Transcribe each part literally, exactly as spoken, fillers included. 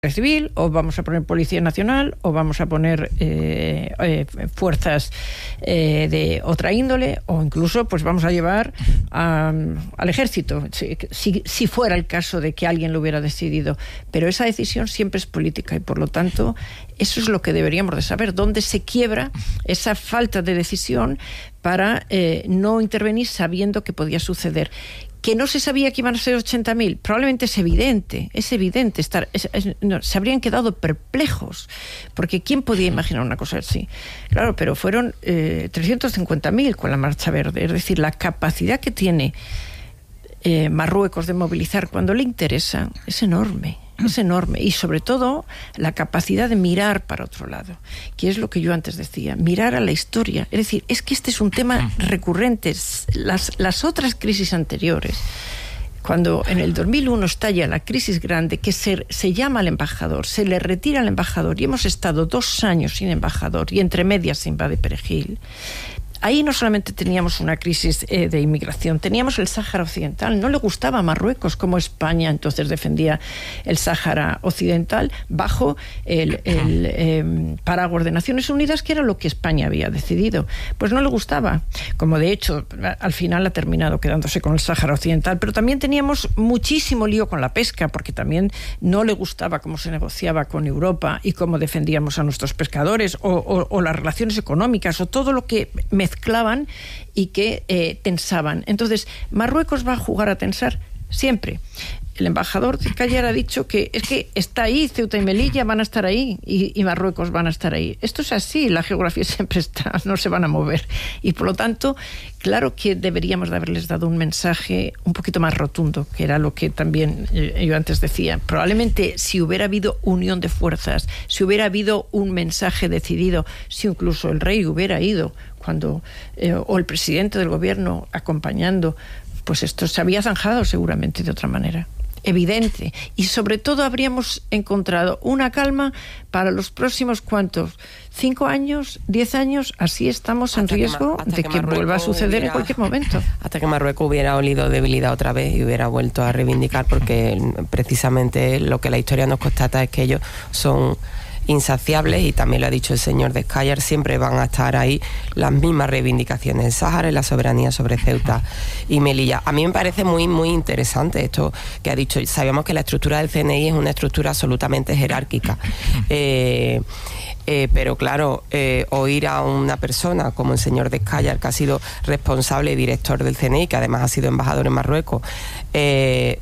civil, o vamos a poner Policía Nacional, o vamos a poner eh, eh, fuerzas eh, de otra índole, o incluso pues vamos a llevar a, al ejército, si, si, si fuera el caso de que alguien lo hubiera decidido. Pero esa decisión siempre es política y por lo tanto eso es lo que deberíamos de saber, dónde se quiebra esa falta de decisión para eh, no intervenir sabiendo que podía suceder. Que no se sabía que iban a ser ochenta mil, probablemente es evidente, es evidente, estar, es, es, no, se habrían quedado perplejos, porque ¿quién podía imaginar una cosa así? Claro, pero fueron eh, trescientos cincuenta mil con la Marcha Verde, es decir, la capacidad que tiene eh, Marruecos de movilizar cuando le interesa es enorme. Es enorme, y sobre todo la capacidad de mirar para otro lado, que es lo que yo antes decía, mirar a la historia. Es decir, es que este es un tema recurrente. Las, las otras crisis anteriores, cuando en el dos mil uno estalla la crisis grande, que se, se llama al embajador, se le retira al embajador, y hemos estado dos años sin embajador, y entre medias se invade Perejil. Ahí no solamente teníamos una crisis eh, de inmigración, teníamos el Sáhara Occidental. No le gustaba a Marruecos como España entonces defendía el Sáhara Occidental bajo el, el eh, paraguas de Naciones Unidas, que era lo que España había decidido. Pues no le gustaba, como de hecho al final ha terminado quedándose con el Sáhara Occidental. Pero también teníamos muchísimo lío con la pesca, porque también no le gustaba cómo se negociaba con Europa y cómo defendíamos a nuestros pescadores, o, o, o las relaciones económicas, o todo lo que me mezclaban y que eh, tensaban. Entonces, Marruecos va a jugar a tensar siempre. El embajador de Callar ha dicho que es que está ahí, Ceuta y Melilla van a estar ahí y, y Marruecos van a estar ahí. Esto es así, la geografía siempre está, no se van a mover. Y por lo tanto, claro que deberíamos de haberles dado un mensaje un poquito más rotundo, que era lo que también eh, yo antes decía. Probablemente si hubiera habido unión de fuerzas, si hubiera habido un mensaje decidido, si incluso el rey hubiera ido cuando eh, o el presidente del gobierno acompañando, pues esto se había zanjado seguramente de otra manera. Evidente, y sobre todo habríamos encontrado una calma para los próximos ¿cuántos? ¿Cinco años? ¿Diez años? Así estamos en riesgo de que vuelva a suceder en cualquier momento. Hasta que Marruecos hubiera olido debilidad otra vez y hubiera vuelto a reivindicar, porque precisamente lo que la historia nos constata es que ellos son insaciables, y también lo ha dicho el señor de Callar, siempre van a estar ahí las mismas reivindicaciones, el Sáhara y la soberanía sobre Ceuta y Melilla. A mí me parece muy muy interesante esto que ha dicho. Sabemos que la estructura del C N I es una estructura absolutamente jerárquica, eh, eh, pero claro, eh, oír a una persona como el señor de Callar, que ha sido responsable y director del C N I, que además ha sido embajador en Marruecos, eh,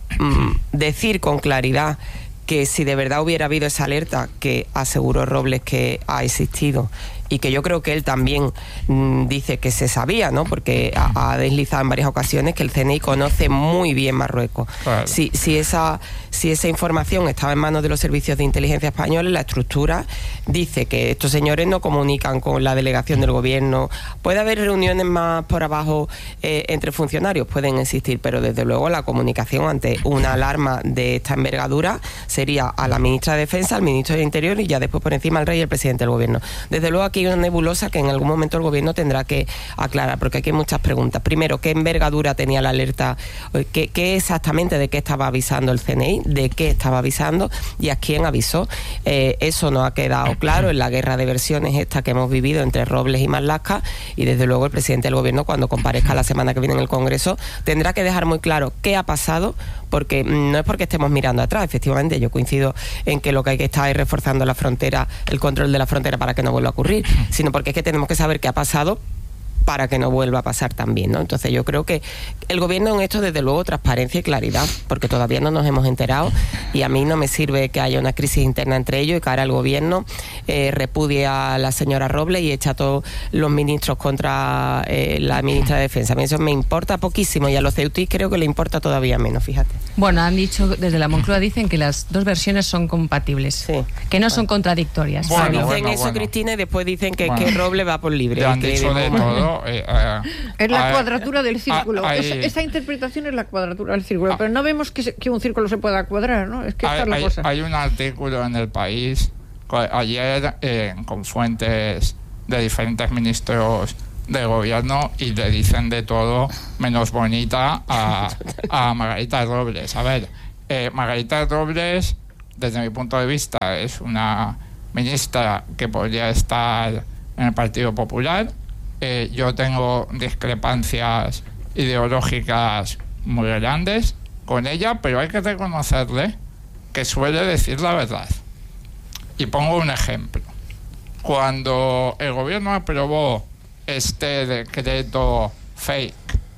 decir con claridad que si de verdad hubiera habido esa alerta que aseguró Robles que ha existido, y que yo creo que él también mmm, dice que se sabía, ¿no? Porque ha, ha deslizado en varias ocasiones que el C N I conoce muy bien Marruecos. Claro. Si, si, esa, si esa información estaba en manos de los servicios de inteligencia españoles, la estructura dice que estos señores no comunican con la delegación del gobierno. Puede haber reuniones más por abajo eh, entre funcionarios, pueden existir, pero desde luego la comunicación ante una alarma de esta envergadura sería a la ministra de Defensa, al ministro de Interior y ya después por encima al rey y el presidente del gobierno. Desde luego aquí hay una nebulosa que en algún momento el gobierno tendrá que aclarar, porque aquí hay muchas preguntas. Primero, ¿qué envergadura tenía la alerta? ¿Qué, qué exactamente de qué estaba avisando el C N I? ¿De qué estaba avisando? ¿Y a quién avisó? Eh, eso no ha quedado claro en la guerra de versiones esta que hemos vivido entre Robles y Marlaska, y desde luego el presidente del gobierno, cuando comparezca la semana que viene en el Congreso, tendrá que dejar muy claro qué ha pasado, porque no es porque estemos mirando atrás. Efectivamente, yo coincido en que lo que hay que estar es reforzando la frontera, el control de la frontera para que no vuelva a ocurrir, sino porque es que tenemos que saber qué ha pasado para que no vuelva a pasar también, ¿no? Entonces yo creo que el gobierno en esto, desde luego, transparencia y claridad, porque todavía no nos hemos enterado, y a mí no me sirve que haya una crisis interna entre ellos y que ahora el gobierno eh, repudie a la señora Robles y echa a todos los ministros contra eh, la ministra de Defensa. A mí eso me importa poquísimo, y a los ceutíes creo que le importa todavía menos, fíjate. Bueno, han dicho, desde la Moncloa dicen que las dos versiones son compatibles, sí, que no bueno. son contradictorias. Bueno, bueno, dicen bueno, eso, bueno. Cristina, y después dicen que, bueno. que Robles va por libre. Ya han que dicho de todo. Eh, eh, es la eh, cuadratura del círculo. hay, esa, esa interpretación es la cuadratura del círculo, ah, pero no vemos que, se, que un círculo se pueda cuadrar, ¿no? Es que hay, esta es la hay, cosa. Hay un artículo en El País ayer eh, con fuentes de diferentes ministros de gobierno, y le dicen de todo menos bonita a, a Margarita Robles. A ver, eh, Margarita Robles desde mi punto de vista, es una ministra que podría estar en el Partido Popular. Eh, yo tengo discrepancias ideológicas muy grandes con ella, pero hay que reconocerle que suele decir la verdad. Y pongo un ejemplo. Cuando el gobierno aprobó este decreto fake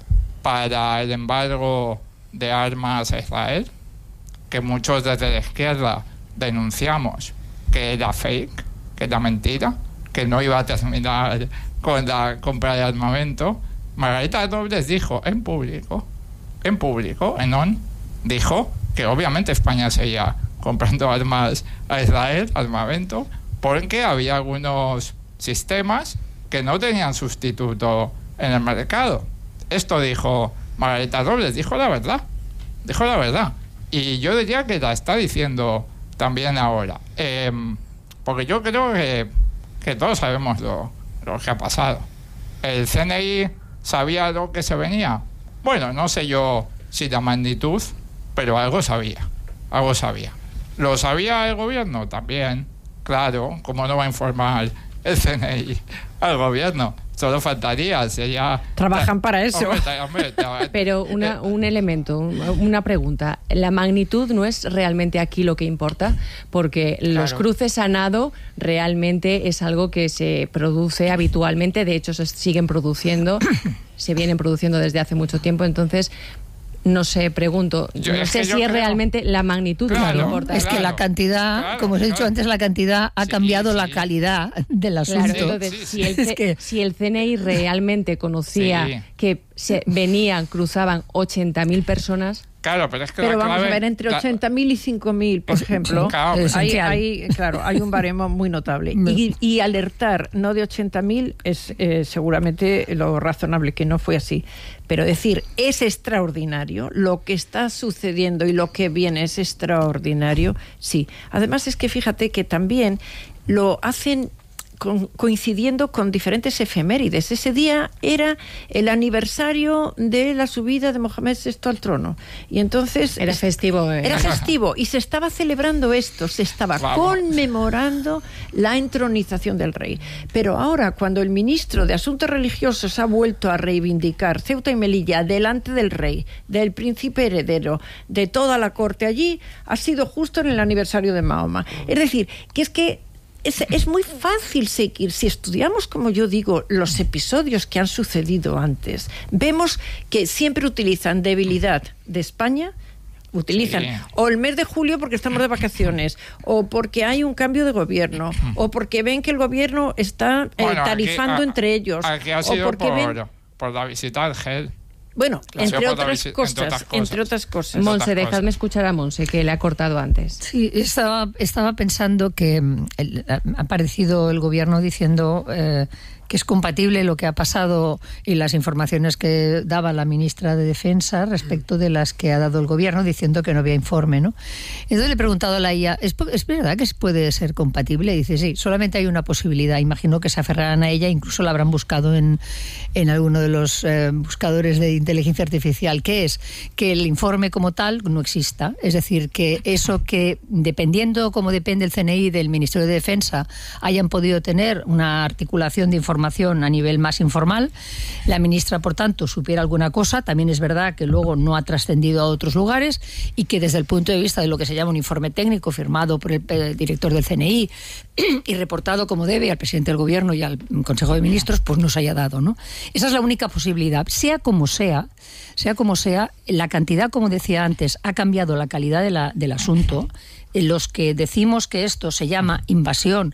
para el embargo de armas a Israel, que muchos desde la izquierda denunciamos que era fake, que era mentira, que no iba a terminar con la compra de armamento, Margarita Robles dijo en público, en público, en ON, dijo que obviamente España seguía comprando armas a Israel, armamento, porque había algunos sistemas que no tenían sustituto en el mercado. Esto dijo Margarita Robles, dijo la verdad, dijo la verdad. Y yo diría que la está diciendo también ahora. Eh, porque yo creo que, que todos sabemos lo, lo que ha pasado. ¿El C N I sabía lo que se venía? Bueno, no sé yo si la magnitud, pero algo sabía, algo sabía. ¿Lo sabía el gobierno? También, claro, ¿cómo no va a informar el C N I al gobierno? Solo faltaría, sería... Trabajan para eso. Hombre, hombre, Pero una, un elemento, una pregunta. ¿La magnitud no es realmente aquí lo que importa? Porque claro, los cruces a nado realmente es algo que se produce habitualmente. De hecho, se siguen produciendo, se vienen produciendo desde hace mucho tiempo. Entonces... No sé, pregunto, yo, no sé si es creo... realmente la magnitud claro, que importa. Es que la cantidad, claro, como os he dicho claro. antes, la cantidad ha sí, cambiado sí. la calidad del asunto. Claro, entonces, sí, si, el, es que... si el C N I realmente conocía sí. que se venían, cruzaban ochenta mil personas... Claro, pero es que pero la vamos clave... a ver, entre ochenta mil y cinco mil, por ejemplo, claro, hay, hay, claro, hay un baremo muy notable. Y, y alertar no de ochenta mil es eh, seguramente lo razonable, que no fue así. Pero decir, es extraordinario, lo que está sucediendo y lo que viene es extraordinario, sí. Además es que fíjate que también lo hacen... Con, coincidiendo con diferentes efemérides. Ese día era el aniversario de la subida de Mohamed sexto al trono. Y entonces... Era festivo. ¿eh? Era festivo. Y se estaba celebrando esto, se estaba Vamos. conmemorando la entronización del rey. Pero ahora, cuando el ministro de Asuntos Religiosos ha vuelto a reivindicar Ceuta y Melilla delante del rey, del príncipe heredero, de toda la corte allí, ha sido justo en el aniversario de Mahoma. Es decir, que es que Es, es muy fácil seguir. Si estudiamos, como yo digo, los episodios que han sucedido antes, vemos que siempre utilizan debilidad de España, utilizan sí. o el mes de julio porque estamos de vacaciones, o porque hay un cambio de gobierno, o porque ven que el gobierno está eh, bueno, tarifando aquí, a, entre ellos, aquí ha sido o porque por, ven... por la visita al G E L. Bueno, entre otras, visi- cosas, entre otras cosas, entre otras cosas. Monse, dejadme escuchar a Monse, que le ha cortado antes. Sí, estaba, estaba pensando que el, ha aparecido el gobierno diciendo eh, que es compatible lo que ha pasado y las informaciones que daba la ministra de Defensa respecto de las que ha dado el gobierno, diciendo que no había informe, ¿no? Entonces le he preguntado a la I A, ¿es, ¿es verdad que puede ser compatible? Y dice, sí, solamente hay una posibilidad. Imagino que se aferrarán a ella, incluso la habrán buscado en, en alguno de los eh, buscadores de inteligencia artificial, que es que el informe como tal no exista. Es decir, que eso que, dependiendo como depende el C N I del Ministerio de Defensa, hayan podido tener una articulación de información a nivel más informal. La ministra, por tanto, supiera alguna cosa. También es verdad que luego no ha trascendido a otros lugares y que desde el punto de vista de lo que se llama un informe técnico firmado por el, el director del C N I y reportado como debe al presidente del gobierno y al Consejo de Ministros, pues no se haya dado, ¿no? Esa es la única posibilidad. Sea como sea, sea como sea, la cantidad, como decía antes, ha cambiado la calidad de la, del asunto. Los que decimos que esto se llama invasión,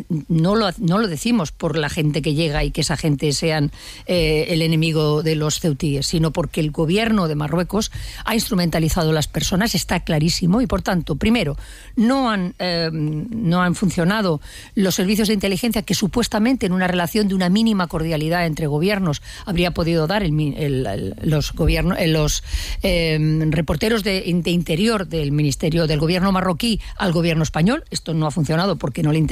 no lo, no lo decimos por la gente que llega y que esa gente sean eh, el enemigo de los ceutíes, sino porque el gobierno de Marruecos ha instrumentalizado a las personas, está clarísimo, y por tanto, primero, no han, eh, no han funcionado los servicios de inteligencia que supuestamente en una relación de una mínima cordialidad entre gobiernos habría podido dar el, el, el, los, gobierno, los eh, reporteros de, de interior del Ministerio del Gobierno marroquí al gobierno español. Esto no ha funcionado porque no le interesaba.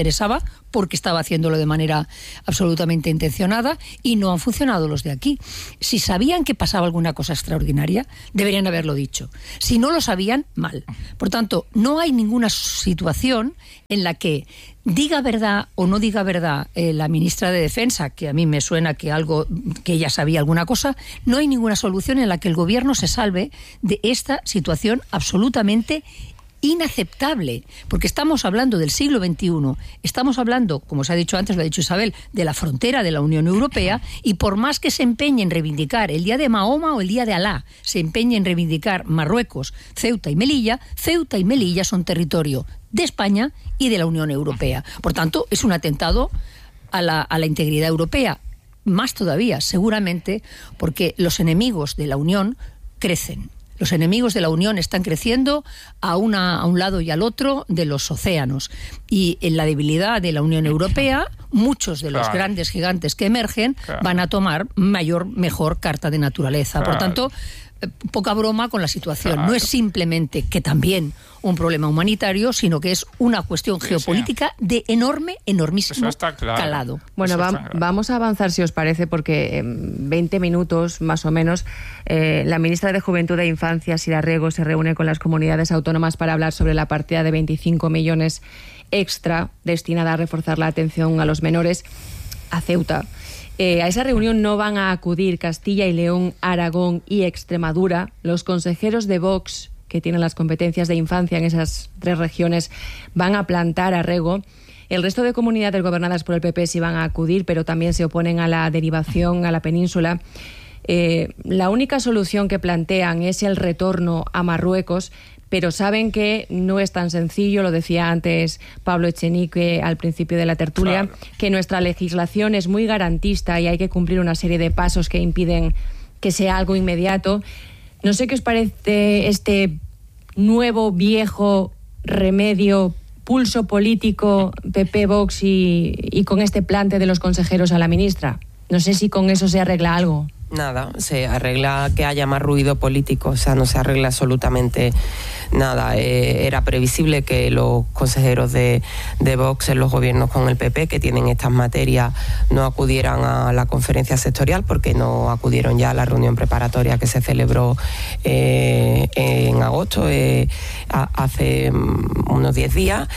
porque estaba haciéndolo de manera absolutamente intencionada, y no han funcionado los de aquí. Si sabían que pasaba alguna cosa extraordinaria, deberían haberlo dicho. Si no lo sabían, mal. Por tanto, no hay ninguna situación en la que diga verdad o no diga verdad eh, la ministra de Defensa, que a mí me suena que algo, que ella sabía alguna cosa. No hay ninguna solución en la que el gobierno se salve de esta situación absolutamente inaceptable, porque estamos hablando del siglo veintiuno, estamos hablando, como se ha dicho antes, lo ha dicho Isabel, de la frontera de la Unión Europea, y por más que se empeñe en reivindicar el día de Mahoma o el día de Alá, se empeñe en reivindicar Marruecos, Ceuta y Melilla, Ceuta y Melilla son territorio de España y de la Unión Europea. Por tanto, es un atentado a la, a la integridad europea. Más todavía, seguramente, porque los enemigos de la Unión crecen. Los enemigos de la Unión están creciendo a, una, a un lado y al otro de los océanos. Y en la debilidad de la Unión Europea, muchos de los claro. grandes gigantes que emergen claro. van a tomar mayor, mejor carta de naturaleza. Claro. Por tanto, poca broma con la situación. Claro. No es simplemente que también un problema humanitario, sino que es una cuestión sí, geopolítica sí. de enorme, enormísimo claro. calado. Bueno, va, vamos a avanzar, si os parece, porque en veinte minutos, más o menos, eh, la ministra de Juventud e Infancia, Sira Rego, se reúne con las comunidades autónomas para hablar sobre la partida de veinticinco millones extra destinada a reforzar la atención a los menores a Ceuta. Eh, a esa reunión no van a acudir Castilla y León, Aragón y Extremadura. Los consejeros de Vox, que tienen las competencias de infancia en esas tres regiones, van a plantar a Rego. El resto de comunidades gobernadas por el P P sí van a acudir, pero también se oponen a la derivación a la península. Eh, la única solución que plantean es el retorno a Marruecos, pero saben que no es tan sencillo, lo decía antes Pablo Echenique al principio de la tertulia, claro. que nuestra legislación es muy garantista y hay que cumplir una serie de pasos que impiden que sea algo inmediato. No sé qué os parece este nuevo, viejo remedio, pulso político P P, Vox y, y con este plante de los consejeros a la ministra. No sé si con eso se arregla algo. Nada, se arregla que haya más ruido político, o sea, no se arregla absolutamente nada. Eh, era previsible que los consejeros de, de Vox en los gobiernos con el P P, que tienen estas materias, no acudieran a la conferencia sectorial, porque no acudieron ya a la reunión preparatoria que se celebró eh, en agosto, eh, a, hace unos diez días.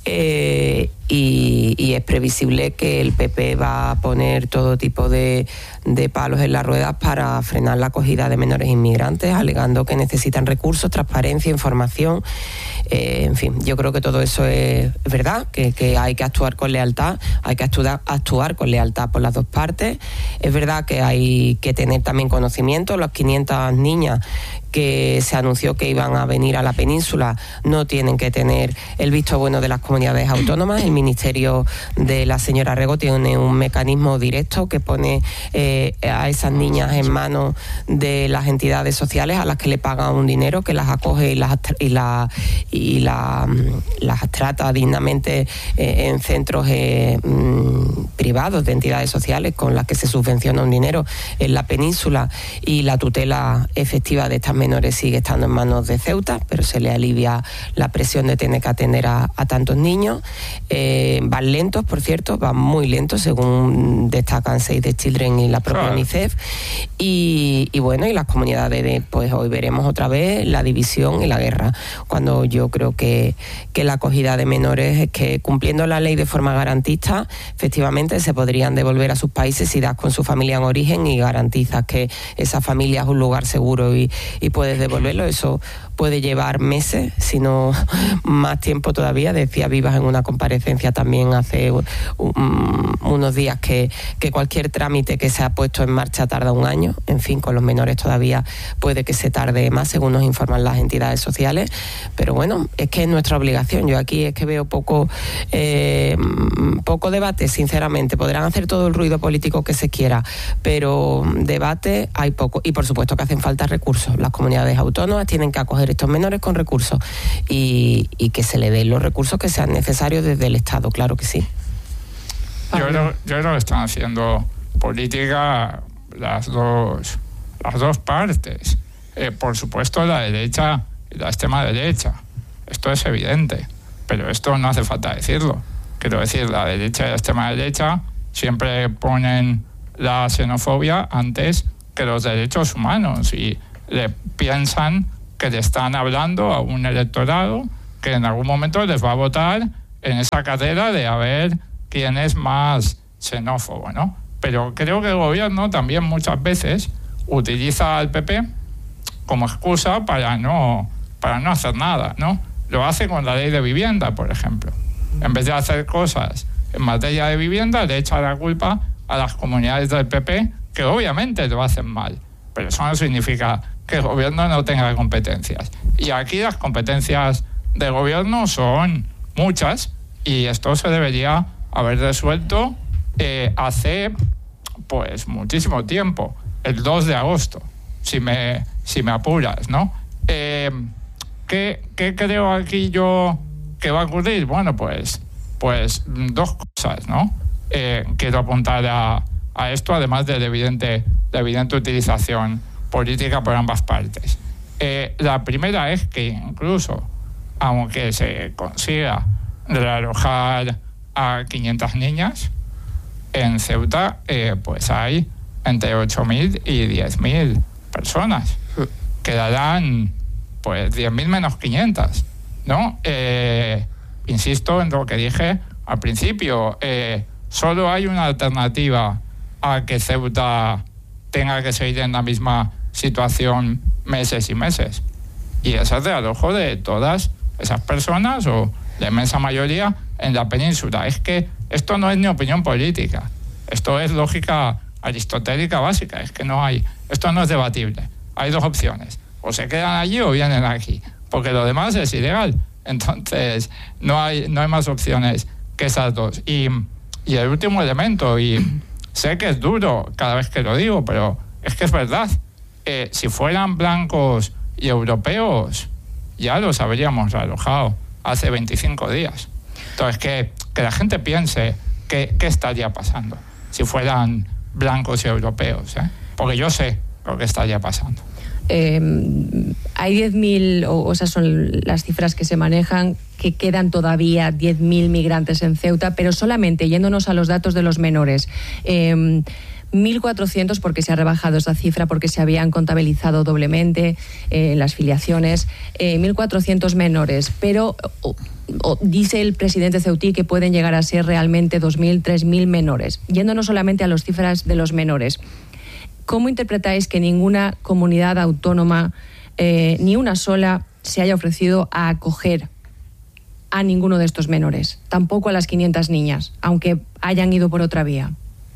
Eh, y, y es previsible que el P P va a poner todo tipo de, de palos en las ruedas para frenar la acogida de menores inmigrantes, alegando que necesitan recursos, transparencia, información. Eh, en fin, yo creo que todo eso es verdad, que, que hay que actuar con lealtad, hay que actuar, actuar con lealtad por las dos partes. Es verdad que hay que tener también conocimiento. Las quinientas niñas que se anunció que iban a venir a la península no tienen que tener el visto bueno de las comunidades autónomas. El Ministerio de la señora Rego tiene un mecanismo directo que pone eh, a esas niñas en manos de las entidades sociales, a las que le pagan un dinero, que las acoge y las y la, y la, las trata dignamente eh, en centros eh, mm, privados de entidades sociales, con las que se subvenciona un dinero en la península, y la tutela efectiva de estas menores sigue estando en manos de Ceuta, pero se le alivia la presión de tener que atender a, a tantos niños. Eh, van lentos, por cierto, van muy lentos, según destacan Save the Children y la propia claro. UNICEF. Y, y bueno, y las comunidades, de, pues hoy veremos otra vez la división y la guerra, cuando yo creo que, que la acogida de menores es que, cumpliendo la ley de forma garantista, efectivamente se podrían devolver a sus países si das con su familia en origen y garantizas que esa familia es un lugar seguro y, y puedes devolverlo. Eso puede llevar meses, si no más tiempo todavía. Decía Vivas en una comparecencia también hace um, unos días que, que cualquier trámite que se ha puesto en marcha tarda un año. En fin, con los menores todavía puede que se tarde más, según nos informan las entidades sociales. Pero bueno, es que es nuestra obligación. Yo aquí es que veo poco, eh, poco debate, sinceramente. Podrán hacer todo el ruido político que se quiera, pero debate hay poco. Y por supuesto que hacen falta recursos. Las comunidades autónomas tienen que acoger estos menores con recursos y, y que se le den los recursos que sean necesarios desde el Estado, claro que sí. Yo creo, yo creo que están haciendo política las dos, las dos partes. Eh, por supuesto, la derecha y la extrema derecha. Esto es evidente, pero esto no hace falta decirlo. quiero decir, la derecha y la extrema derecha siempre ponen la xenofobia antes que los derechos humanos y le piensan que le están hablando a un electorado que en algún momento les va a votar en esa carrera de a ver quién es más xenófobo, ¿no? Pero creo que el gobierno también muchas veces utiliza al P P como excusa para no, para no hacer nada, ¿no? Lo hace con la ley de vivienda, por ejemplo. En vez de hacer cosas en materia de vivienda, le echa la culpa a las comunidades del P P, que obviamente lo hacen mal. Pero eso no significa que el gobierno no tenga competencias. Y aquí las competencias del gobierno son muchas y esto se debería haber resuelto eh, hace pues muchísimo tiempo, el dos de agosto, si me, si me apuras, ¿no? Eh, ¿qué, ¿Qué creo aquí yo que va a ocurrir? Bueno, pues, pues dos cosas, ¿no? Eh, quiero apuntar a, a esto, además de la evidente, la evidente utilización política por ambas partes. Eh, la primera es que incluso, aunque se consiga realojar a quinientas niñas, en Ceuta eh, pues hay entre ocho mil y diez mil personas. Quedarán pues diez mil menos quinientas, ¿no? Eh, insisto en lo que dije al principio, eh, solo hay una alternativa a que Ceuta tenga que seguir en la misma situación meses y meses, y ese es el realojo de todas esas personas o la inmensa mayoría en la península. Es que esto no es ni opinión política, esto es lógica aristotélica básica, es que no hay, esto no es debatible. Hay dos opciones, o se quedan allí o vienen aquí, porque lo demás es ilegal. Entonces no hay, no hay más opciones que esas dos. Y, y el último elemento, y sé que es duro cada vez que lo digo, pero es que es verdad. Eh, si fueran blancos y europeos, ya los habríamos realojado hace veinticinco días. Entonces, que, que la gente piense qué estaría pasando si fueran blancos y europeos, ¿eh? Porque yo sé lo que estaría pasando. Eh, hay diez mil, o, o esas son las cifras que se manejan, que quedan todavía diez mil migrantes en Ceuta, pero solamente yéndonos a los datos de los menores. Eh, mil cuatrocientos, porque se ha rebajado esa cifra, porque se habían contabilizado doblemente eh, las filiaciones, eh, mil cuatrocientos menores, pero o, o, dice el presidente ceutí que pueden llegar a ser realmente dos mil, tres mil menores. Yéndonos solamente a las cifras de los menores, ¿cómo interpretáis que ninguna comunidad autónoma, eh, ni una sola, se haya ofrecido a acoger a ninguno de estos menores? Tampoco a las quinientas niñas, aunque hayan ido por otra vía.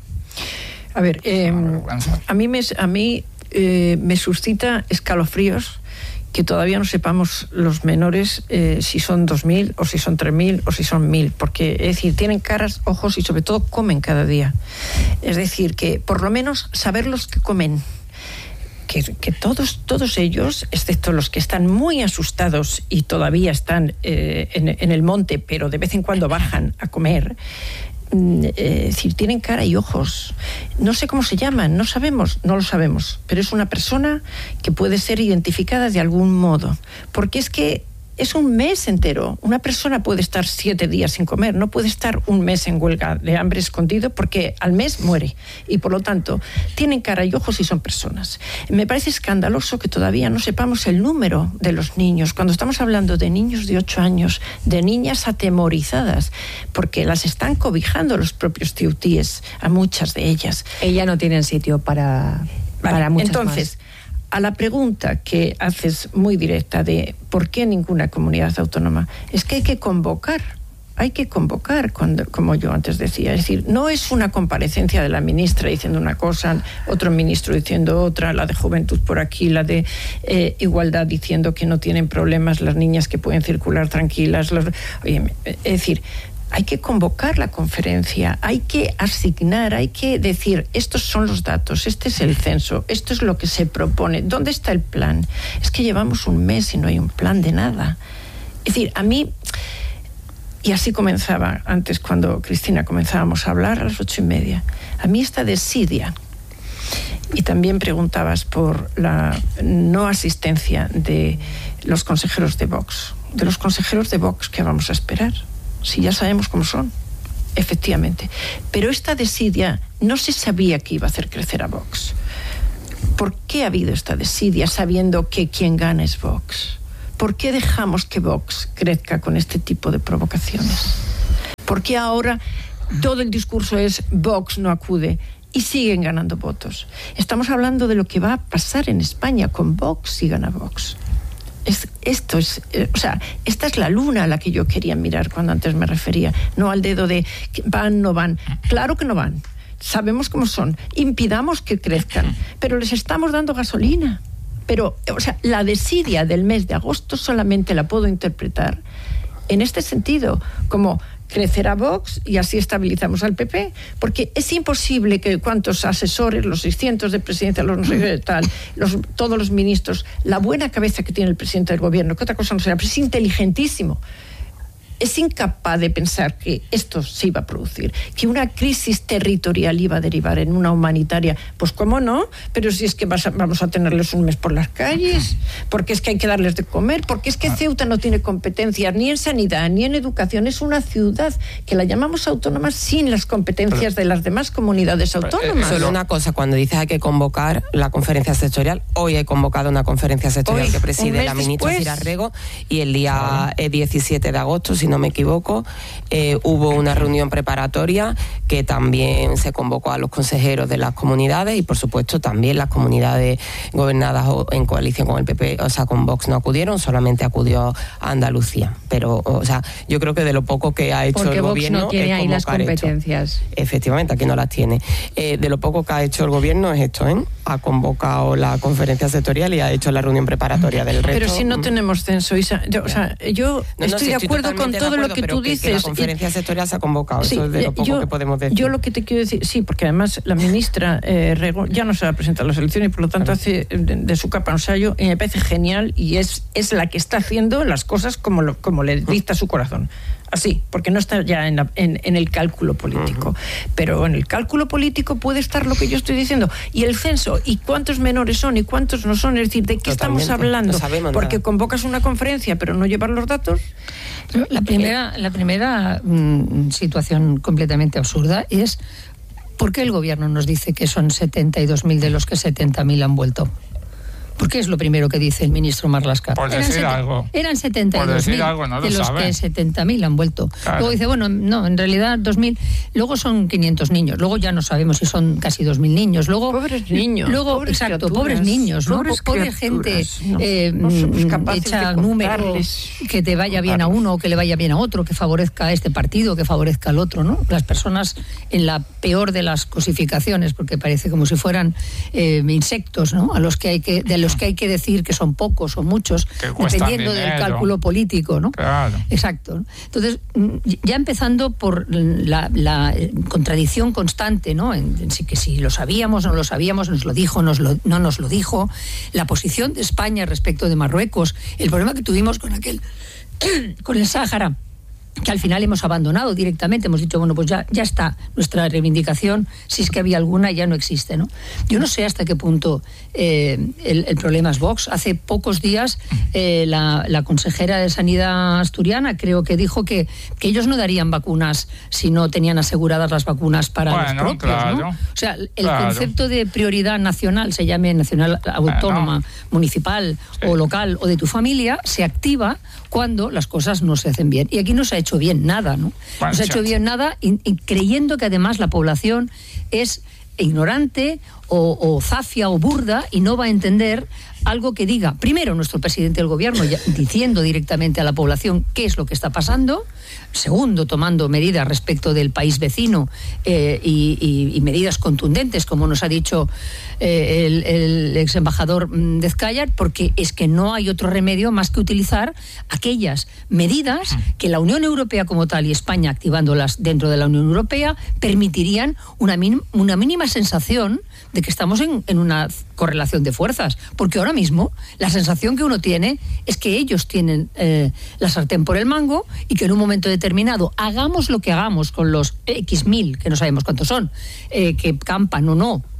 A ver, eh, a mí, me, a mí eh, me suscita escalofríos que todavía no sepamos los menores eh, si son dos mil o si son tres mil o si son mil, porque es decir, tienen caras, ojos y sobre todo comen cada día. Es decir, que por lo menos saber los que comen, que, que todos, todos ellos, excepto los que están muy asustados y todavía están eh, en, en el monte, pero de vez en cuando bajan a comer, Eh, es decir, tienen cara y ojos. No sé cómo se llaman, no sabemos, no lo sabemos, pero es una persona que puede ser identificada de algún modo, porque es que es un mes entero. Una persona puede estar siete días sin comer, no puede estar un mes en huelga de hambre escondido, porque al mes muere, y por lo tanto tienen cara y ojos y son personas. Me parece escandaloso que todavía no sepamos el número de los niños, cuando estamos hablando de niños de ocho años, de niñas atemorizadas, porque las están cobijando los propios ceutíes, a muchas de ellas. Ellas no tienen sitio para, vale, para muchas entonces, más. A la pregunta que haces muy directa de ¿por qué ninguna comunidad autónoma? Es que hay que convocar, hay que convocar, cuando, como yo antes decía. Es decir, no es una comparecencia de la ministra diciendo una cosa, otro ministro diciendo otra, la de Juventud por aquí, la de eh, Igualdad diciendo que no tienen problemas las niñas, que pueden circular tranquilas. Los, oye, es decir, hay que convocar la conferencia, hay que asignar, hay que decir, estos son los datos, este es el censo, esto es lo que se propone, ¿dónde está el plan? Es que llevamos un mes y no hay un plan de nada. Es decir, a mí, y así comenzaba antes cuando Cristina comenzábamos a hablar a las ocho y media, a mí esta desidia, y también preguntabas por la no asistencia de los consejeros de Vox, de los consejeros de Vox, ¿qué vamos a esperar? Si ya sabemos cómo son. efectivamente. Pero esta desidia no se sabía que iba a hacer crecer a Vox. ¿Por qué ha habido esta desidia sabiendo que quien gana es Vox? ¿Por qué dejamos que Vox crezca con este tipo de provocaciones? ¿Por qué ahora todo el discurso es Vox no acude y siguen ganando votos? Estamos hablando de lo que va a pasar en España con Vox si gana Vox. Es, esto es, eh, o sea, esta es la luna a la que yo quería mirar cuando antes me refería, no al dedo de van, no van. Claro que no van. Sabemos cómo son. Impidamos que crezcan, pero les estamos dando gasolina. Pero, o sea, la desidia del mes de agosto solamente la puedo interpretar en este sentido, como crecerá Vox y así estabilizamos al P P, porque es imposible que cuantos asesores, los seiscientos de presidencia, los no sé qué tal, los, todos los ministros, la buena cabeza que tiene el presidente del gobierno, que otra cosa no será, pero es inteligentísimo, es incapaz de pensar que esto se iba a producir, que una crisis territorial iba a derivar en una humanitaria. Pues cómo no, pero si es que vas a, vamos a tenerles un mes por las calles, porque es que hay que darles de comer, porque es que Ceuta no tiene competencias ni en sanidad ni en educación, es una ciudad que la llamamos autónoma sin las competencias de las demás comunidades autónomas. Solo una cosa, cuando dices hay que convocar la conferencia sectorial, hoy he convocado una conferencia sectorial hoy, que preside la ministra Cira Rego, y el día eh, diecisiete de agosto, si no me equivoco, eh, hubo una reunión preparatoria que también se convocó a los consejeros de las comunidades y por supuesto también las comunidades gobernadas en coalición con el P P, o sea, con Vox no acudieron, solamente acudió a Andalucía. Pero, o sea, yo creo que de lo poco que ha hecho porque el Vox gobierno no tiene es ahí las competencias. Esto. Efectivamente, aquí no las tiene. Eh, de lo poco que ha hecho el gobierno es esto, ¿eh? Ha convocado la conferencia sectorial y ha hecho la reunión preparatoria del resto. Pero si no tenemos censo, Isa, yo, o sea, yo no, no, estoy sí, de acuerdo estoy con todo acuerdo, lo que tú que, dices. Que la conferencia sectorial se ha convocado, sí, eso es de lo poco yo, que podemos decir. Yo lo que te quiero decir, sí, porque además la ministra eh, Rego ya no se va a presentar a las elecciones y por lo tanto claro. hace de, de su capa un sayo y me parece genial y es, es la que está haciendo las cosas como, lo, como le dicta su corazón. Así, porque no está ya en, la, en, en el cálculo político. Uh-huh. Pero en el cálculo político puede estar lo que yo estoy diciendo. Y el censo, y cuántos menores son y cuántos no son. Es decir, ¿de qué Totalmente. estamos hablando? No sabemos porque nada. Convocas una conferencia, pero no llevas los datos. Pero la primera, la primera mmm, situación completamente absurda es ¿por qué el gobierno nos dice que son setenta y dos mil de los que setenta mil han vuelto? Porque es lo primero que dice el ministro Marlaska. Por eran decir sete, algo. Eran setenta y dos mil no de los sabe. que setenta mil han vuelto. Claro. Luego dice, bueno, no, en realidad dos mil. Luego son quinientos niños. Luego ya no sabemos si son casi dos mil niños. Luego, pobres niños. Luego, pobres exacto, pobres niños. ¿no? Pobres pobre gente no, eh, no somos capaces echa de números, que te vaya bien a uno o que le vaya bien a otro, que favorezca a este partido, que favorezca al otro, ¿no? Las personas en la peor de las cosificaciones, porque parece como si fueran eh, insectos, ¿no? A los que hay que, de los que hay que decir que son pocos o muchos, dependiendo dinero. del cálculo político, ¿no? Claro. Exacto. Entonces, ya empezando por la, la contradicción constante, ¿no? En, en sí que si lo sabíamos, no lo sabíamos, nos lo dijo, nos lo, no nos lo dijo, la posición de España respecto de Marruecos, el problema que tuvimos con aquel, con el Sáhara, que al final hemos abandonado directamente, hemos dicho, bueno, pues ya, ya está, nuestra reivindicación, si es que había alguna, ya no existe, ¿no? Yo no sé hasta qué punto eh, el, el problema es Vox. Hace pocos días eh, la, la consejera de Sanidad asturiana creo que dijo que, que ellos no darían vacunas si no tenían aseguradas las vacunas para bueno, los propios, claro, ¿no? O sea, el claro. concepto de prioridad nacional, se llame nacional autónoma, bueno, municipal sí. o local o de tu familia, se activa cuando las cosas no se hacen bien. Y aquí no se ha hecho bien nada, ¿no? No se ha hecho bien nada y, y creyendo que además la población es ignorante o, o zafia o burda y no va a entender algo que diga, primero, nuestro presidente del gobierno ya, diciendo directamente a la población qué es lo que está pasando, segundo, tomando medidas respecto del país vecino eh, y, y, y medidas contundentes, como nos ha dicho eh, el, el ex embajador de Ezcayar, porque es que no hay otro remedio más que utilizar aquellas medidas que la Unión Europea como tal y España activándolas dentro de la Unión Europea permitirían una, min, una mínima sensación de que estamos en, en una correlación de fuerzas, porque ahora mismo la sensación que uno tiene es que ellos tienen eh, la sartén por el mango y que en un momento determinado, hagamos lo que hagamos con los X mil, que no sabemos cuántos son, eh, que campan o no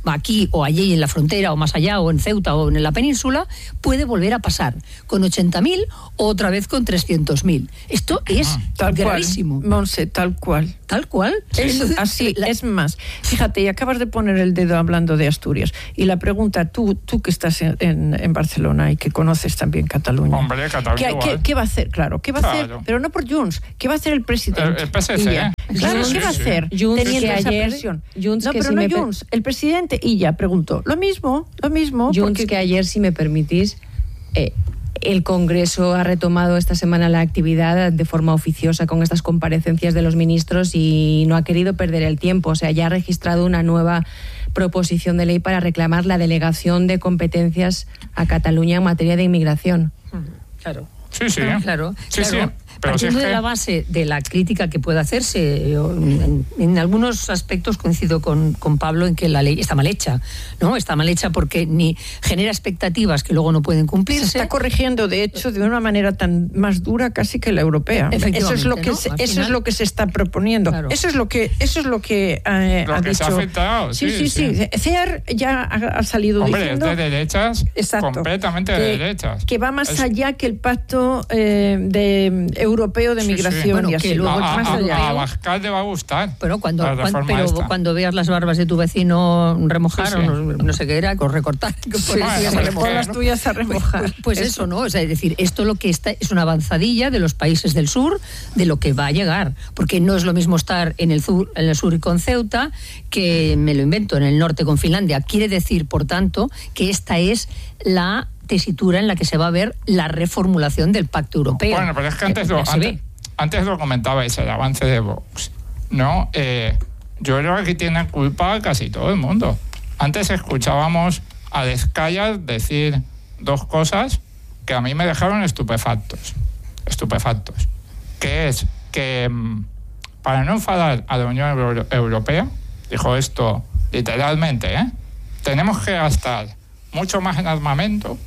aquí o allí en la frontera o más allá o en Ceuta o en la península, puede volver a pasar con ochenta mil o otra vez con trescientos mil. Esto es ah, tal gravísimo. Cual, Monse, tal cual. Tal cual. Es Entonces, así, la... es más. Fíjate, y acabas de poner el dedo hablando de Asturias. Y la pregunta, tú, tú que estás en, en, en Barcelona y que conoces también Cataluña. Hombre, Cataluña. ¿Qué, ¿qué, ¿Qué va a hacer? Claro, ¿qué va claro. a hacer? Pero no por Junts. ¿Qué va a hacer el presidente? El, el P S C. ¿eh? Claro, sí, ¿qué sí, va a sí. hacer? Junts teniendo que esa ayer, presión. Junts no, que pero si no me Junts. El presidente y ya preguntó. Lo mismo, lo mismo. Junts porque... que ayer, si me permitís, eh, el Congreso ha retomado esta semana la actividad de forma oficiosa con estas comparecencias de los ministros y no ha querido perder el tiempo. O sea, ya ha registrado una nueva proposición de ley para reclamar la delegación de competencias a Cataluña en materia de inmigración. Claro. Sí, sí. Claro, sí, claro. sí. Pero Partiendo si es que... de la base de la crítica que puede hacerse, yo, en, en algunos aspectos coincido con, con Pablo en que la ley está mal hecha, ¿no? Está mal hecha porque ni genera expectativas que luego no pueden cumplirse. Se está corrigiendo, de hecho, de una manera tan más dura casi que la europea. Eso es lo que ¿no? se, Al eso final, es lo que se está proponiendo. Claro. Eso es lo que eso es lo que eh, lo ha que dicho. se ha afectado. Sí, sí, sí. sí. C E A R ya ha, ha salido Hombre, diciendo. es de derechas, exacto, completamente que, de derechas. Que va más es... allá que el pacto eh, de europeo de sí, migración. Sí. Bueno, y así. que luego a, más a, allá. a Abascal le va a gustar. Pero cuando, cuando, pero esta. cuando veas las barbas de tu vecino remojar, sí, sí. o no, no sé qué era, con recortar, que Sí, bueno, sí, pues se le es ponen que, las tuyas a remojar. Pues, pues eso. eso, ¿no? O sea, es decir, esto lo que está es una avanzadilla de los países del sur, de lo que va a llegar. Porque no es lo mismo estar en el sur, en el sur y con Ceuta, que me lo invento, en el norte con Finlandia. Quiere decir, por tanto, que esta es la tesitura en la que se va a ver la reformulación del Pacto Europeo. Bueno, pero es que antes lo, antes, antes lo comentabais, el avance de Vox, ¿no? Eh, yo creo que aquí tiene culpa casi todo el mundo. Antes escuchábamos a Descallas decir dos cosas que a mí me dejaron estupefactos. Estupefactos. Que es que para no enfadar a la Unión Euro- Europea, dijo esto literalmente, ¿eh? Tenemos que gastar mucho más en armamento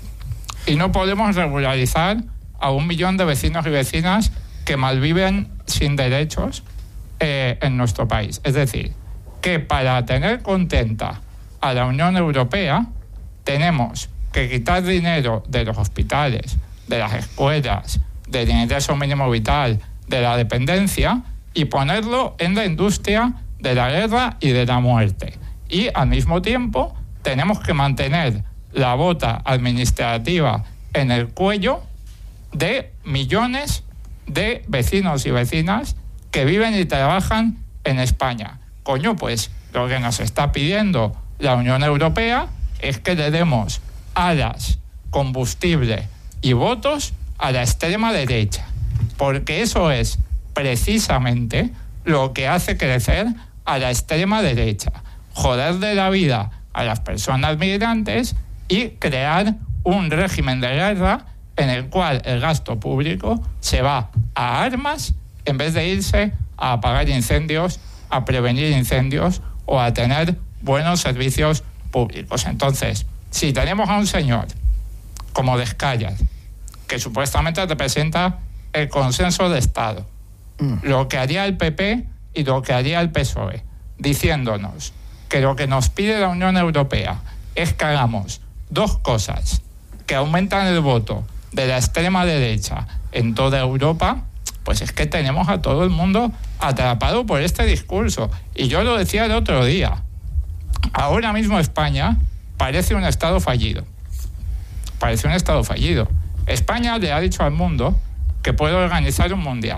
y no podemos regularizar a un millón de vecinos y vecinas que malviven sin derechos eh, en nuestro país. Es decir, que para tener contenta a la Unión Europea tenemos que quitar dinero de los hospitales, de las escuelas, del ingreso mínimo vital, de la dependencia y ponerlo en la industria de la guerra y de la muerte. Y al mismo tiempo tenemos que mantener la bota administrativa en el cuello de millones de vecinos y vecinas que viven y trabajan en España. Coño, pues lo que nos está pidiendo la Unión Europea es que le demos alas, combustible y votos a la extrema derecha, porque eso es precisamente lo que hace crecer a la extrema derecha, joderle la vida a las personas migrantes y crear un régimen de guerra en el cual el gasto público se va a armas en vez de irse a apagar incendios, a prevenir incendios o a tener buenos servicios públicos. Entonces, si tenemos a un señor como Descallas, que supuestamente representa el consenso de Estado, mm. lo que haría el P P y lo que haría el P S O E, diciéndonos que lo que nos pide la Unión Europea es que hagamos dos cosas que aumentan el voto de la extrema derecha en toda Europa, pues es que tenemos a todo el mundo atrapado por este discurso. Y yo lo decía el otro día, ahora mismo España parece un Estado fallido. Parece un Estado fallido. España le ha dicho al mundo que puede organizar un mundial.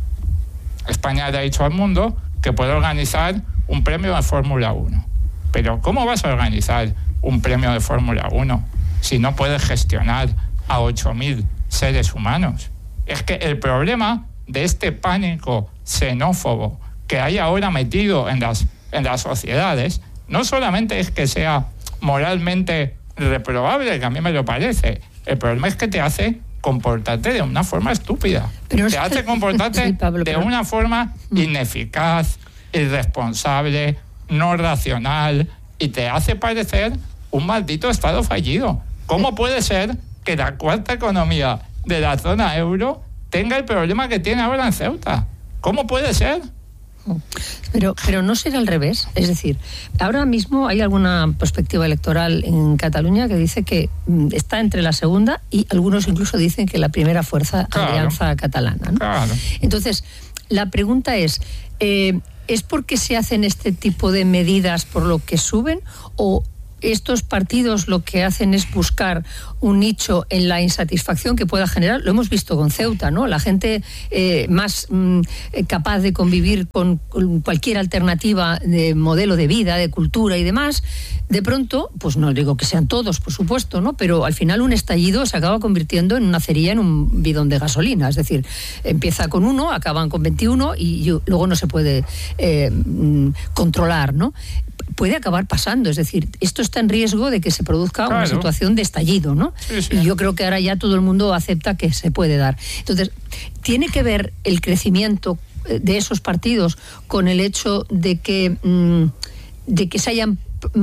España le ha dicho al mundo que puede organizar un premio de Fórmula uno. Pero ¿cómo vas a organizar un premio de Fórmula uno si no puedes gestionar a ocho mil seres humanos? Es que el problema de este pánico xenófobo que hay ahora metido en las, en las sociedades no solamente es que sea moralmente reprobable, que a mí me lo parece, el problema es que te hace comportarte de una forma estúpida. Pero te hace comportarte sí, Pablo, de pero... una forma ineficaz, irresponsable, no racional, y te hace parecer un maldito Estado fallido. ¿Cómo puede ser que la cuarta economía de la zona euro tenga el problema que tiene ahora en Ceuta? ¿Cómo puede ser? Pero, pero no será al revés. Es decir, ahora mismo hay alguna perspectiva electoral en Cataluña que dice que está entre la segunda y algunos incluso dicen que la primera fuerza, claro, Alianza Catalana, ¿no? Claro. Entonces, la pregunta es, eh, ¿es porque se hacen este tipo de medidas por lo que suben o estos partidos lo que hacen es buscar un nicho en la insatisfacción que pueda generar? Lo hemos visto con Ceuta, ¿no? La gente eh, más mm, capaz de convivir con, con cualquier alternativa de modelo de vida, de cultura y demás, de pronto, pues no digo que sean todos, por supuesto, ¿no? Pero al final un estallido se acaba convirtiendo en una cerilla en un bidón de gasolina. Es decir, empieza con uno, acaban con veintiuno y yo, luego no se puede eh, controlar, ¿no? Puede acabar pasando, es decir, esto está en riesgo de que se produzca claro. una situación de estallido, ¿no? Sí, sí. Y yo creo que ahora ya todo el mundo acepta que se puede dar. Entonces, ¿tiene que ver el crecimiento de esos partidos con el hecho de que, mmm, de que se hayan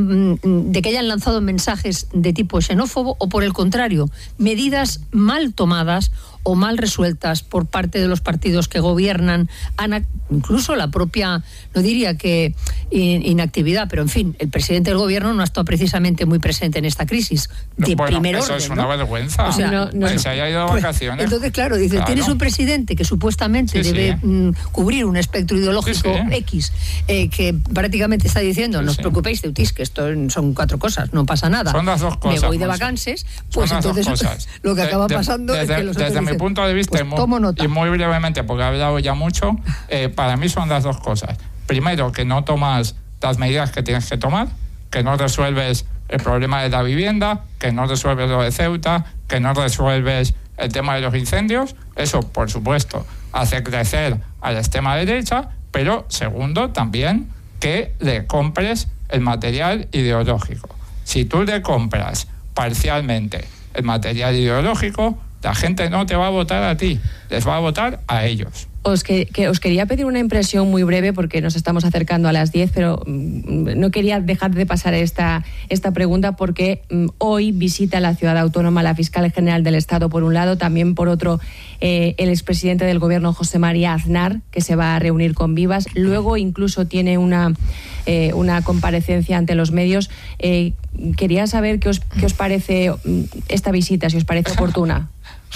de que hayan lanzado mensajes de tipo xenófobo o, por el contrario, medidas mal tomadas o mal resueltas por parte de los partidos que gobiernan, incluso la propia, no diría que inactividad, pero en fin, el presidente del gobierno no ha estado precisamente muy presente en esta crisis de bueno, primer orden. Eso es una ¿no? vergüenza. O sea, no, no, que se haya ido de vacaciones. Pues, entonces, claro, dice, claro. tienes un presidente que supuestamente sí, debe sí. Mm, cubrir un espectro ideológico sí, sí. X, eh, que prácticamente está diciendo, sí, no os sí. preocupéis, Teutis, que esto son cuatro cosas, no pasa nada. Son las dos cosas. Me voy de vacances, pues entonces lo que acaba de, pasando de, de, es que los desde otros mi dicen, punto de vista, pues, y, muy, y muy brevemente, porque he hablado ya mucho, eh, para mí son las dos cosas. Primero, que no tomas las medidas que tienes que tomar, que no resuelves el problema de la vivienda, que no resuelves lo de Ceuta, que no resuelves el tema de los incendios. Eso, por supuesto, hace crecer a la extrema derecha, pero segundo, también que le compres el material ideológico. Si tú le compras parcialmente el material ideológico, la gente no te va a votar a ti, les va a votar a ellos. Os, que, que os quería pedir una impresión muy breve porque nos estamos acercando a las diez, pero no quería dejar de pasar esta, esta pregunta porque um, hoy visita la ciudad autónoma la fiscal general del Estado por un lado, también por otro eh, el expresidente del gobierno José María Aznar, que se va a reunir con Vivas, luego incluso tiene una, eh, una comparecencia ante los medios. Eh, quería saber qué os, qué os parece esta visita, si os parece oportuna.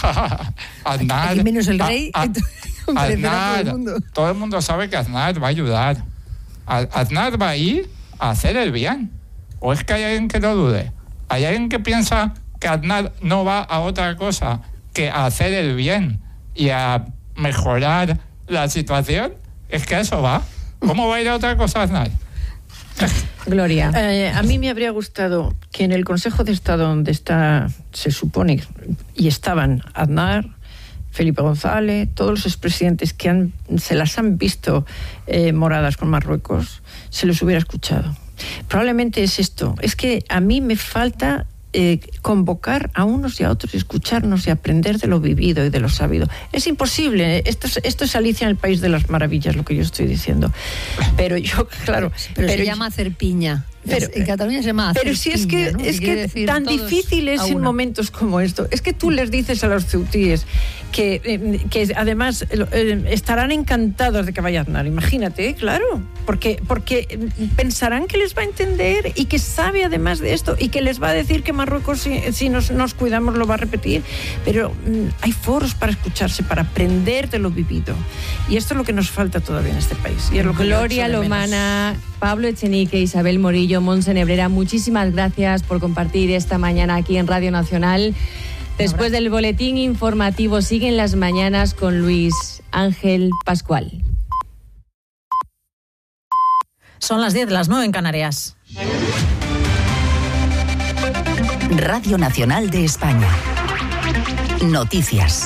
Aznar, aquí menos el rey. A, a, Aznar, todo el, mundo. todo el mundo sabe que Aznar va a ayudar. Aznar va a ir a hacer el bien. ¿O es que hay alguien que lo dude? ¿Hay alguien que piensa que Aznar no va a otra cosa que a hacer el bien y a mejorar la situación? Es que a eso va. ¿Cómo va a ir a otra cosa Aznar? Gloria. Eh, a mí me habría gustado que en el Consejo de Estado, donde está, se supone, y estaban Aznar, Felipe González, todos los expresidentes que han, se las han visto eh, moradas con Marruecos, se los hubiera escuchado. Probablemente es esto, es que a mí me falta eh, convocar a unos y a otros, escucharnos y aprender de lo vivido y de lo sabido. Es imposible, esto es, esto es Alicia en el País de las Maravillas, lo que yo estoy diciendo. Pero yo, claro... Pero, pero se yo, llama hacer piña. Pero, en Cataluña se llama hacer pero si es que, piña, ¿no? es que tan difícil es en momentos como esto. Es que tú les dices a los ceutíes que, eh, que además eh, estarán encantados de que vaya Aznar. Imagínate, claro, porque, porque pensarán que les va a entender y que sabe además de esto y que les va a decir que Marruecos, si, si nos, nos cuidamos, lo va a repetir. Pero mm, hay foros para escucharse, para aprender de lo vivido. Y esto es lo que nos falta todavía en este país. Y es lo que Gloria Lomana, Pablo Echenique, Isabel Morillo, Montse Nebrera, muchísimas gracias por compartir esta mañana aquí en Radio Nacional. Después del boletín informativo siguen las mañanas con Luis Ángel Pascual. Son las diez, las nueve en Canarias. Radio Nacional de España. Noticias.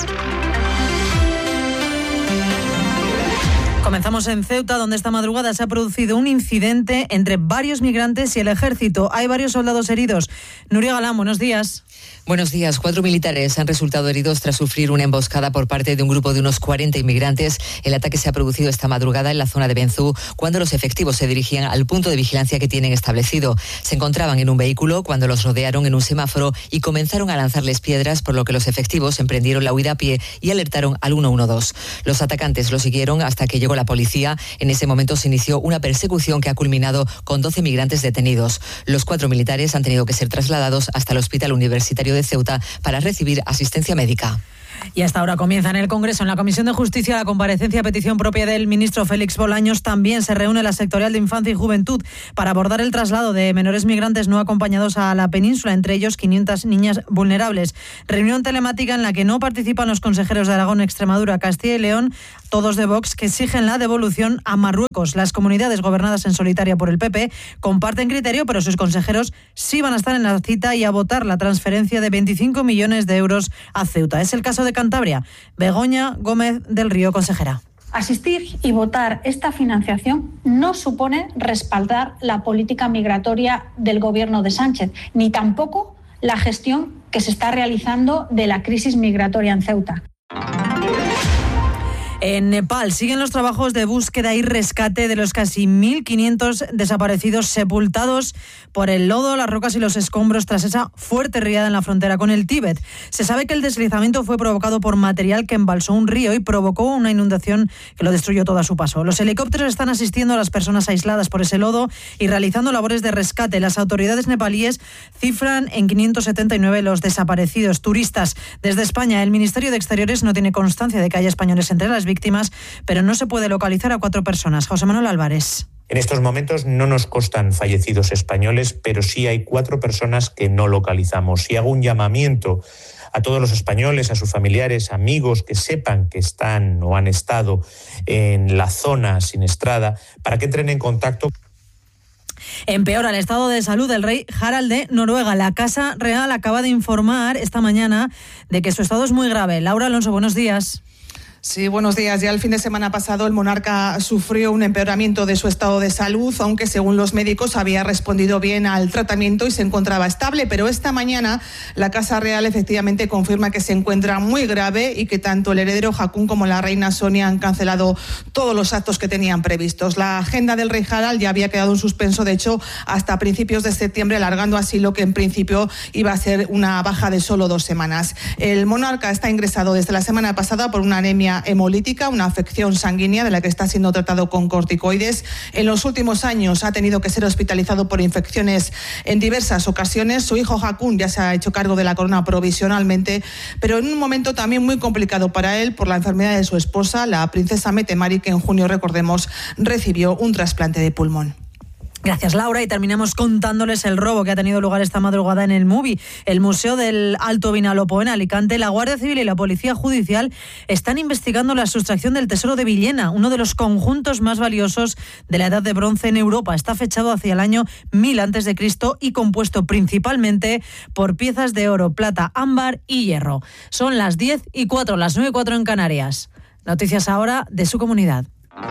Comenzamos en Ceuta, donde esta madrugada se ha producido un incidente entre varios migrantes y el ejército. Hay varios soldados heridos. Nuria Galán, buenos días. Buenos días. Cuatro militares han resultado heridos tras sufrir una emboscada por parte de un grupo de unos cuarenta inmigrantes. El ataque se ha producido esta madrugada en la zona de Benzú, cuando los efectivos se dirigían al punto de vigilancia que tienen establecido. Se encontraban en un vehículo cuando los rodearon en un semáforo y comenzaron a lanzarles piedras, por lo que los efectivos emprendieron la huida a pie y alertaron al uno uno dos. Los atacantes lo siguieron hasta que llegó la policía. En ese momento se inició una persecución que ha culminado con doce migrantes detenidos. Los cuatro militares han tenido que ser trasladados hasta el Hospital Universitario de de Ceuta para recibir asistencia médica. Y hasta ahora comienza en el Congreso, en la Comisión de Justicia, la comparecencia a petición propia del ministro Félix Bolaños. También se reúne la sectorial de Infancia y Juventud para abordar el traslado de menores migrantes no acompañados a la península, entre ellos quinientas niñas vulnerables. Reunión telemática en la que no participan los consejeros de Aragón, Extremadura, Castilla y León, todos de Vox, que exigen la devolución a Marruecos. Las comunidades gobernadas en solitaria por el P P comparten criterio, pero sus consejeros sí van a estar en la cita y a votar la transferencia de veinticinco millones de euros a Ceuta. Es el caso de Cantabria. Begoña Gómez del Río, consejera. Asistir y votar esta financiación no supone respaldar la política migratoria del gobierno de Sánchez, ni tampoco la gestión que se está realizando de la crisis migratoria en Ceuta. En Nepal siguen los trabajos de búsqueda y rescate de los casi mil quinientos desaparecidos sepultados por el lodo, las rocas y los escombros tras esa fuerte riada en la frontera con el Tíbet. Se sabe que el deslizamiento fue provocado por material que embalsó un río y provocó una inundación que lo destruyó todo a su paso. Los helicópteros están asistiendo a las personas aisladas por ese lodo y realizando labores de rescate. Las autoridades nepalíes cifran en quinientos setenta y nueve los desaparecidos turistas. Desde España, el Ministerio de Exteriores no tiene constancia de que haya españoles entre las víctimas, pero no se puede localizar a cuatro personas. José Manuel Álvarez. En estos momentos no nos constan fallecidos españoles, pero sí hay cuatro personas que no localizamos. Y hago un llamamiento a todos los españoles, a sus familiares, amigos que sepan que están o han estado en la zona siniestrada, para que entren en contacto. Empeora el estado de salud del rey Harald de Noruega. La Casa Real acaba de informar esta mañana de que su estado es muy grave. Laura Alonso, buenos días. Sí, buenos días. Ya el fin de semana pasado el monarca sufrió un empeoramiento de su estado de salud, aunque según los médicos había respondido bien al tratamiento y se encontraba estable, pero esta mañana la Casa Real efectivamente confirma que se encuentra muy grave y que tanto el heredero Haakon como la reina Sonia han cancelado todos los actos que tenían previstos. La agenda del rey Harald ya había quedado en suspenso, de hecho, hasta principios de septiembre, alargando así lo que en principio iba a ser una baja de solo dos semanas. El monarca está ingresado desde la semana pasada por una anemia hemolítica, una afección sanguínea de la que está siendo tratado con corticoides. En los últimos años ha tenido que ser hospitalizado por infecciones en diversas ocasiones. Su hijo Haakon ya se ha hecho cargo de la corona provisionalmente, pero en un momento también muy complicado para él por la enfermedad de su esposa, la princesa Mette-Marit, que en junio, recordemos, recibió un trasplante de pulmón. Gracias, Laura. Y terminamos contándoles el robo que ha tenido lugar esta madrugada en el MUBI. El Museo del Alto Vinalopó en Alicante, la Guardia Civil y la Policía Judicial están investigando la sustracción del Tesoro de Villena, uno de los conjuntos más valiosos de la Edad de Bronce en Europa. Está fechado hacia el año mil antes de Cristo y compuesto principalmente por piezas de oro, plata, ámbar y hierro. Son las diez y cuatro, las nueve y cuatro en Canarias. Noticias ahora de su comunidad.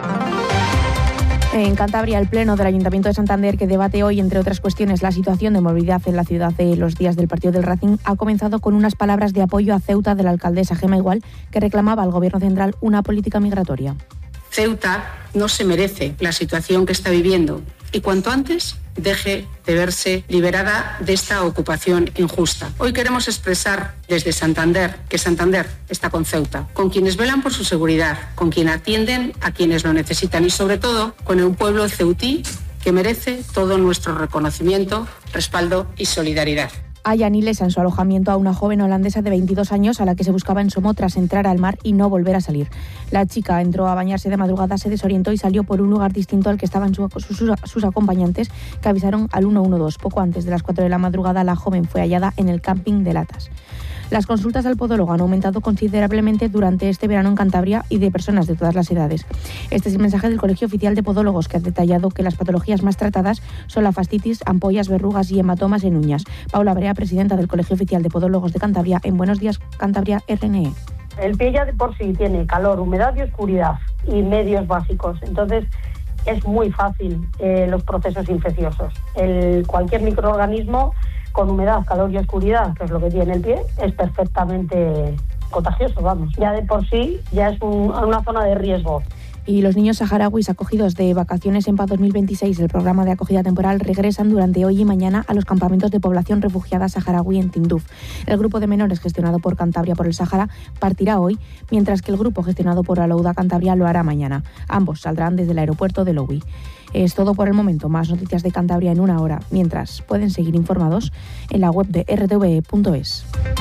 En Cantabria, el Pleno del Ayuntamiento de Santander, que debate hoy, entre otras cuestiones, la situación de movilidad en la ciudad de los días del partido del Racing, ha comenzado con unas palabras de apoyo a Ceuta de la alcaldesa Gemma Igual, que reclamaba al Gobierno central una política migratoria. Ceuta no se merece la situación que está viviendo y cuanto antes deje de verse liberada de esta ocupación injusta. Hoy queremos expresar desde Santander que Santander está con Ceuta, con quienes velan por su seguridad, con quienes atienden a quienes lo necesitan y sobre todo con un pueblo ceutí que merece todo nuestro reconocimiento, respaldo y solidaridad. Hay aniles en su alojamiento a una joven holandesa de veintidós años a la que se buscaba en Somo tras entrar al mar y no volver a salir. La chica entró a bañarse de madrugada, se desorientó y salió por un lugar distinto al que estaban su, sus, sus acompañantes, que avisaron al uno uno dos. Poco antes de las cuatro de la madrugada, la joven fue hallada en el camping de Latas. Las consultas al podólogo han aumentado considerablemente durante este verano en Cantabria y de personas de todas las edades. Este es el mensaje del Colegio Oficial de Podólogos, que ha detallado que las patologías más tratadas son la fascitis, ampollas, verrugas y hematomas en uñas. Paula Brea, presidenta del Colegio Oficial de Podólogos de Cantabria, en Buenos Días Cantabria R N E. El pie ya de por sí tiene calor, humedad y oscuridad y medios básicos. Entonces es muy fácil eh, los procesos infecciosos. El, cualquier microorganismo con humedad, calor y oscuridad, que es lo que tiene el pie, es perfectamente contagioso, vamos. Ya de por sí ya es un, una zona de riesgo. Y los niños saharauis acogidos de vacaciones en paz dos mil veintiséis del programa de acogida temporal regresan durante hoy y mañana a los campamentos de población refugiada saharaui en Tinduf. El grupo de menores gestionado por Cantabria por el Sáhara partirá hoy, mientras que el grupo gestionado por Alouda Cantabria lo hará mañana. Ambos saldrán desde el aeropuerto de Loui. Es todo por el momento. Más noticias de Cantabria en una hora. Mientras, pueden seguir informados en la web de r t v e punto es.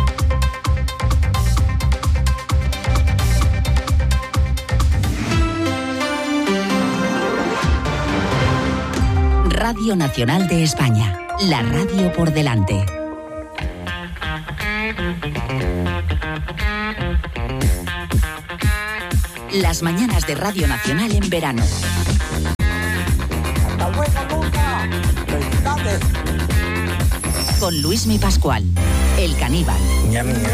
Radio Nacional de España, la radio por delante. Las mañanas de Radio Nacional en verano. ¡Hasta luego, Luca! ¡Felicidades! Con Luismi Pascual, el caníbal. Ñam, ñam.